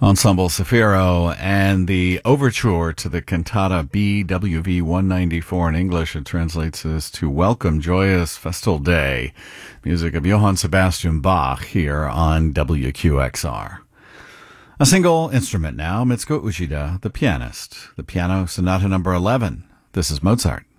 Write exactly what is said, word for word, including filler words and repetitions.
Ensemble Zafiro and the overture to the cantata B W V one ninety-four in English. It translates as To Welcome Joyous Festal Day. Music of Johann Sebastian Bach here on W Q X R. A single instrument now, Mitsuko Uchida, the pianist. The piano sonata number eleven. This is Mozart.